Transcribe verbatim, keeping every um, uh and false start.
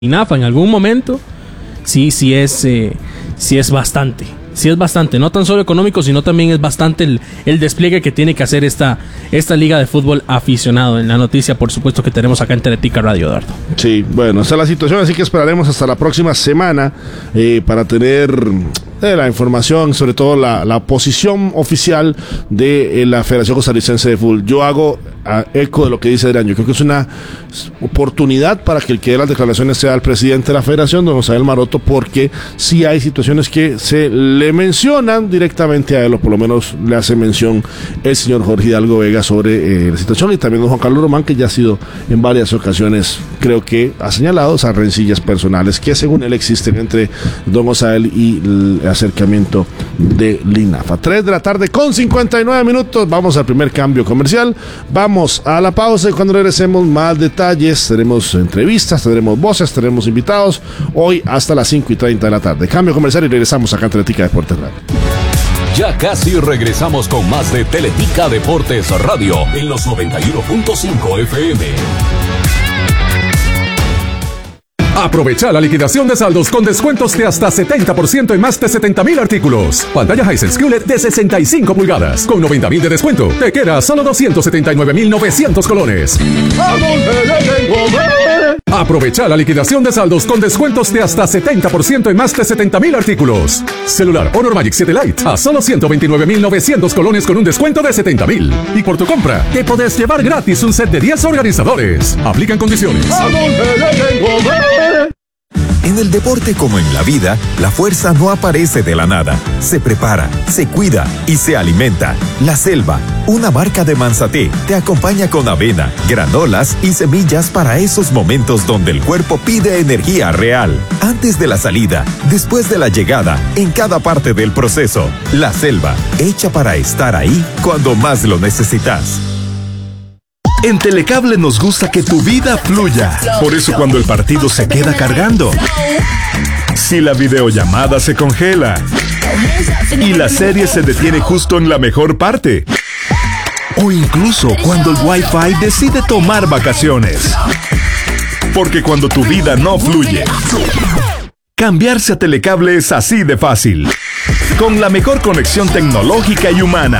INAFA en algún momento, sí, sí es, eh, sí es bastante. Sí es bastante, no tan solo económico, sino también es bastante el, el despliegue que tiene que hacer esta, esta liga de fútbol aficionado. En la noticia, por supuesto, que tenemos acá en Teletica Radio, Eduardo. Sí, bueno, esa es la situación, así que esperaremos hasta la próxima semana eh, para tener eh, la información, sobre todo la, la posición oficial de eh, la Federación Costarricense de Fútbol. Yo hago a, eco de lo que dice Adrián. Yo creo que es una oportunidad para que el que dé las declaraciones sea el presidente de la Federación, don José Maroto, porque sí hay situaciones que se le mencionan directamente a él, o por lo menos le hace mención el señor Jorge Hidalgo Vega sobre eh, la situación, y también don Juan Carlos Román, que ya ha sido en varias ocasiones, creo que ha señalado esas rencillas personales que según él existen entre don Osael y el acercamiento de Linafa. tres de la tarde con cincuenta y nueve minutos, vamos al primer cambio comercial, vamos a la pausa y cuando regresemos más detalles, tenemos entrevistas, tendremos voces, tenemos invitados, hoy hasta las cinco y treinta de la tarde. Cambio comercial y regresamos acá en Teletica Deportes Radio. Ya casi regresamos con más de Teletica Deportes Radio en los noventa y uno punto cinco F M. Aprovecha la liquidación de saldos con descuentos de hasta setenta por ciento en más de setenta mil artículos. Pantalla Hisense Q L E D de sesenta y cinco pulgadas con noventa mil de descuento. Te queda solo doscientos setenta y nueve mil novecientos colones. Aprovecha la liquidación de saldos con descuentos de hasta setenta por ciento en más de setenta mil artículos. Celular Honor Magic siete Lite a solo ciento veintinueve mil novecientos colones con un descuento de setenta mil. Y por tu compra, te podés llevar gratis un set de diez organizadores. Aplican condiciones. En el deporte como en la vida, la fuerza no aparece de la nada. Se prepara, se cuida y se alimenta. La Selva, una marca de Manzaté, te acompaña con avena, granolas y semillas para esos momentos donde el cuerpo pide energía real. Antes de la salida, después de la llegada, en cada parte del proceso. La Selva, hecha para estar ahí cuando más lo necesitas. En Telecable nos gusta que tu vida fluya. Por eso cuando el partido se queda cargando, si la videollamada se congela y la serie se detiene justo en la mejor parte, o incluso cuando el Wi-Fi decide tomar vacaciones. Porque cuando tu vida no fluye, cambiarse a Telecable es así de fácil. Con la mejor conexión tecnológica y humana.